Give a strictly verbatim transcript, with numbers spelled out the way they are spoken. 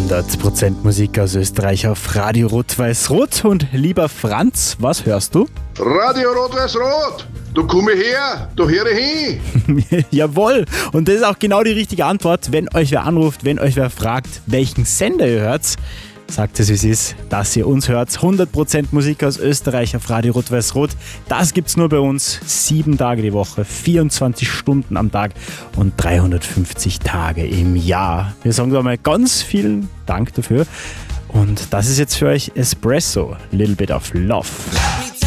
hundert Prozent Musik aus Österreich auf Radio Rot-Weiß-Rot. Und lieber Franz, was hörst du? Radio Rot-Weiß-Rot! Du komm her, du höre hin! Jawohl! Und das ist auch genau die richtige Antwort. Wenn euch wer anruft, wenn euch wer fragt, welchen Sender ihr hört, sagt es, wie es ist, dass ihr uns hört. hundert Prozent Musik aus Österreich auf Radio Rot-Weiß-Rot. Das gibt's nur bei uns. Sieben Tage die Woche, vierundzwanzig Stunden am Tag und dreihundertfünfzig Tage im Jahr. Wir sagen da mal ganz vielen Dank dafür. Und das ist jetzt für euch Espresso, Little Bit of Love.